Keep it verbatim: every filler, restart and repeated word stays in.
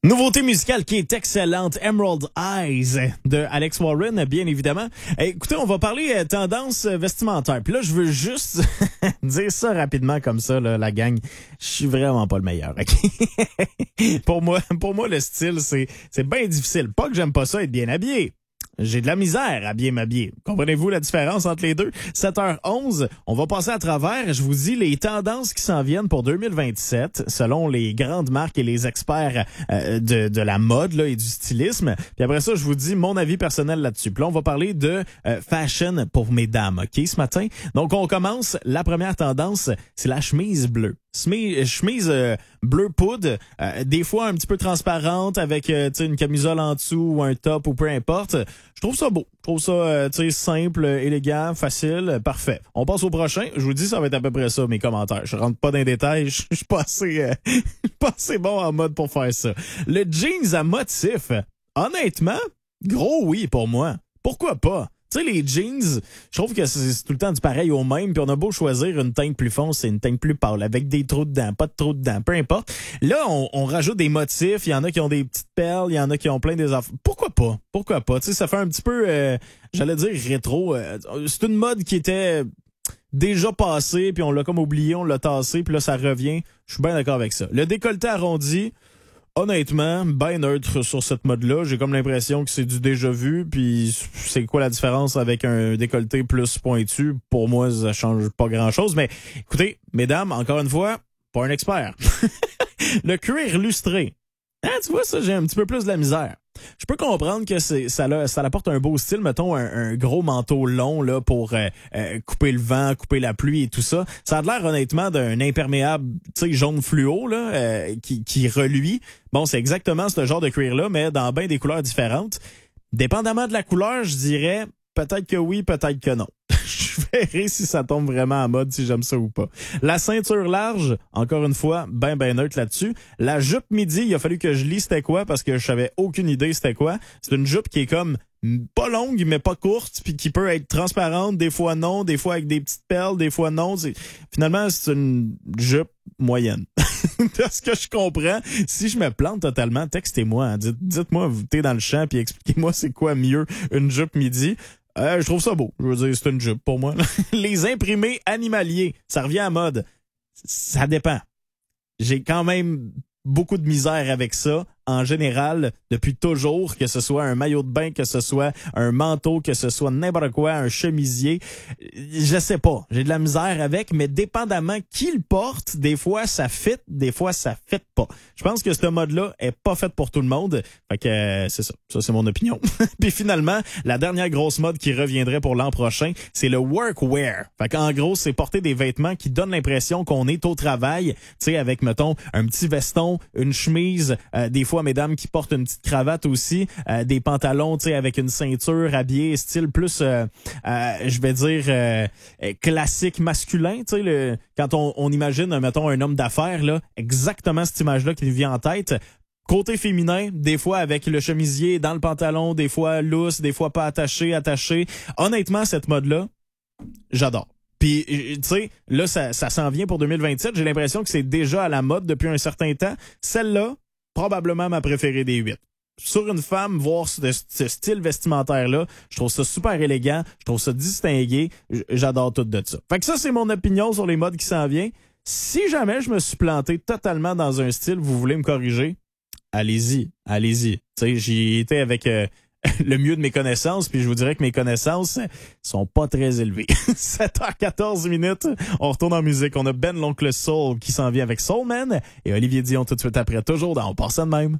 Nouveauté musicale qui est excellente, Emerald Eyes de Alex Warren, bien évidemment. Eh, écoutez, on va parler euh, tendance vestimentaire. Puis là, je veux juste dire ça rapidement comme ça, là, la gang. Je suis vraiment pas le meilleur. Okay? pour moi, pour moi, le style, c'est c'est bien difficile. Pas que j'aime pas ça être bien habillé. J'ai de la misère à bien m'habiller. Comprenez-vous la différence entre les deux? sept heures onze, on va passer à travers. Je vous dis les tendances qui s'en viennent pour deux mille vingt-sept, selon les grandes marques et les experts euh, de, de la mode là, et du stylisme. Puis après ça, je vous dis mon avis personnel là-dessus. Puis là, on va parler de euh, fashion pour mesdames, OK, ce matin? Donc, on commence. La première tendance, c'est la chemise bleue. Chemise, chemise euh, bleu poudre, euh, des fois un petit peu transparente avec euh, une camisole en dessous ou un top ou peu importe. Je trouve ça beau. Je trouve ça euh, simple, élégant, facile, euh, parfait. On passe au prochain. Je vous dis, ça va être à peu près ça, mes commentaires. Je rentre pas dans les détails. Je suis pas assez, euh, pas assez bon en mode pour faire ça. Le jeans à motif, honnêtement, gros oui pour moi. Pourquoi pas? Tu sais, les jeans, je trouve que c'est tout le temps du pareil au même, puis on a beau choisir une teinte plus fonce et une teinte plus pâle, avec des trous dedans, pas de trous dedans, peu importe. Là, on, on rajoute des motifs, il y en a qui ont des petites perles, il y en a qui ont plein des affaires. Pourquoi pas? Pourquoi pas? Tu sais, ça fait un petit peu, euh, j'allais dire rétro. Euh, c'est une mode qui était déjà passée, puis on l'a comme oublié, on l'a tassé, puis là, ça revient. Je suis bien d'accord avec ça. Le décolleté arrondi, honnêtement, ben neutre sur cette mode-là. J'ai comme l'impression que c'est du déjà vu, puis c'est quoi la différence avec un décolleté plus pointu? Pour moi, ça change pas grand-chose. Mais écoutez, mesdames, encore une fois, pas un expert. Le cuir lustré. Ah, tu vois, ça, j'ai un petit peu plus de la misère. Je peux comprendre que c'est ça, là, ça apporte un beau style, mettons un, un gros manteau long là pour euh, euh, couper le vent, couper la pluie et tout ça. Ça a l'air honnêtement d'un imperméable, tu sais, jaune fluo là, euh, qui, qui reluit. Bon, c'est exactement ce genre de cuir là, mais dans bien des couleurs différentes. Dépendamment de la couleur, je dirais peut-être que oui, peut-être que non. Je verrai si ça tombe vraiment en mode, si j'aime ça ou pas. La ceinture large, encore une fois, ben ben neutre là-dessus. La jupe midi, il a fallu que je lise c'était quoi parce que je savais aucune idée c'était quoi. C'est une jupe qui est comme pas longue mais pas courte puis qui peut être transparente, des fois non, des fois avec des petites perles, des fois non. C'est... Finalement, c'est une jupe moyenne. De ce que je comprends, si je me plante totalement, textez-moi. Hein. Dites, dites-moi, vous t'es dans le champ puis expliquez-moi c'est quoi mieux une jupe midi. Euh, je trouve ça beau. Je veux dire, c'est une jupe pour moi. Les imprimés animaliers, ça revient à mode. Ça dépend. J'ai quand même beaucoup de misère avec ça. En général, depuis toujours, que ce soit un maillot de bain, que ce soit un manteau, que ce soit n'importe quoi, un chemisier, je sais pas. J'ai de la misère avec, mais dépendamment qui le porte, des fois ça fit, des fois ça fit pas. Je pense que ce mode-là est pas fait pour tout le monde. Fait que euh, c'est ça. Ça, c'est mon opinion. Puis finalement, la dernière grosse mode qui reviendrait pour l'an prochain, c'est le workwear. Fait qu'en gros, c'est porter des vêtements qui donnent l'impression qu'on est au travail, tu sais, avec, mettons, un petit veston, une chemise, euh, des fois mesdames qui portent une petite cravate aussi, euh, des pantalons, tu sais, avec une ceinture habillée, style plus, euh, euh, je vais dire, euh, classique masculin, tu sais, le, quand on, on imagine, mettons, un homme d'affaires, là, exactement cette image-là qui lui vient en tête. Côté féminin, des fois avec le chemisier dans le pantalon, des fois lousse, des fois pas attaché, attaché. Honnêtement, cette mode-là, j'adore. Puis, tu sais, là, ça, ça s'en vient pour deux mille vingt-sept. J'ai l'impression que c'est déjà à la mode depuis un certain temps. Celle-là, probablement ma préférée des huit. Sur une femme, voir ce, ce style vestimentaire-là, je trouve ça super élégant, je trouve ça distingué, j'adore tout de ça. Fait que ça, c'est mon opinion sur les modes qui s'en viennent. Si jamais je me suis planté totalement dans un style, vous voulez me corriger, allez-y, allez-y. Tu sais, j'y étais avec... Euh, le mieux de mes connaissances, puis je vous dirais que mes connaissances sont pas très élevées. sept heures quatorze minutes, on retourne en musique. On a Ben l'Oncle Soul qui s'en vient avec Soul Man et Olivier Dion tout de suite après, toujours dans On passe ça de même.